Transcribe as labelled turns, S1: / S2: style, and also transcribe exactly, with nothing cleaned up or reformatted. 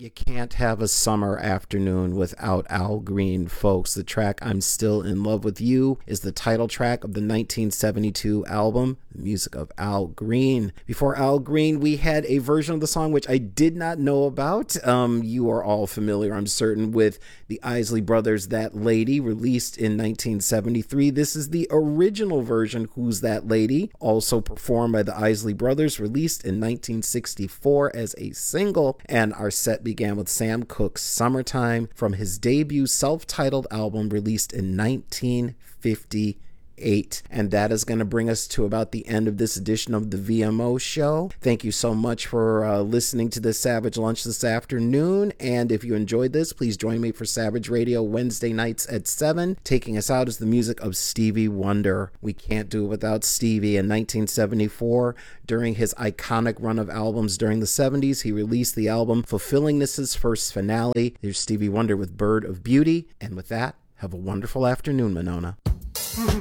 S1: You can't have a summer afternoon without Al Green, folks. The track I'm Still in Love with You is the title track of the nineteen seventy-two album, the music of Al Green. Before Al Green, we had a version of the song which I did not know about. Um, you are all familiar, I'm certain, with the Isley Brothers' That Lady, released in nineteen seventy-three. This is the original version, Who's That Lady, also performed by the Isley Brothers, released in nineteen sixty-four as a single, and our set began with Sam Cooke's Summertime from his debut self-titled album released in nineteen fifty-eight. And that is going to bring us to about the end of this edition of the V M O show. Thank you so much for uh, listening to this Savage Lunch this afternoon. And if you enjoyed this, please join me for Savage Radio Wednesday nights at seven. Taking us out is the music of Stevie Wonder. We can't do it without Stevie. In nineteen seventy-four, during his iconic run of albums during the seventies, he released the album Fulfillingness's first finale. Here's Stevie Wonder with Bird of Beauty. And with that, have a wonderful afternoon, Monona.